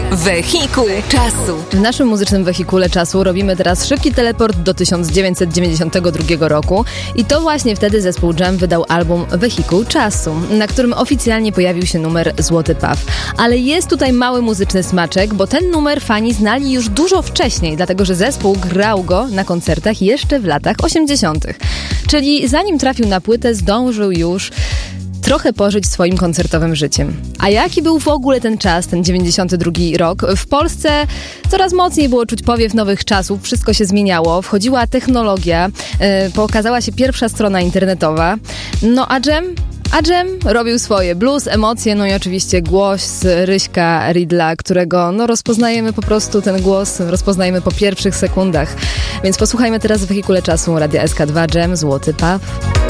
Wehikuł czasu. W naszym muzycznym wehikule czasu robimy teraz szybki teleport do 1992 roku i to właśnie wtedy zespół Dżem wydał album Wehikuł czasu, na którym oficjalnie pojawił się numer Złoty Paw. Ale jest tutaj mały muzyczny smaczek, bo ten numer fani znali już dużo wcześniej, dlatego że zespół grał go na koncertach jeszcze w latach 80. Czyli zanim trafił na płytę, zdążył już trochę pożyć swoim koncertowym życiem. A jaki był w ogóle ten czas, ten 92 rok? W Polsce coraz mocniej było czuć powiew nowych czasów, wszystko się zmieniało, wchodziła technologia, pokazała się pierwsza strona internetowa. No a Dżem robił swoje. Blues, emocje, no i oczywiście głos Ryśka Ridla, którego rozpoznajemy po prostu, ten głos rozpoznajemy po pierwszych sekundach. Więc posłuchajmy teraz w wehikule czasu Radia SK2 Dżem, Złoty Paw.